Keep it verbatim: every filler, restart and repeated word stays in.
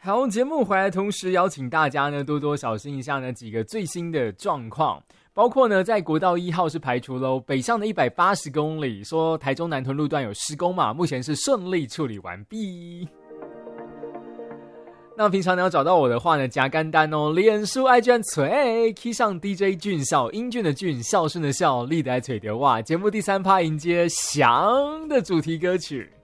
好，节目回来同时邀请大家呢多多小心一下呢几个最新的状况，包括呢在国道一号是排除喽北上的一百八十公里，说台中南屯路段有施工嘛，目前是顺利处理完毕。那平常你要找到我的话呢，加干单哦，脸书 I G 嘴 key 上 D J 俊孝，英俊的俊，孝顺的孝，立得嘴的哇，节目第三趴迎接翔的主题歌曲。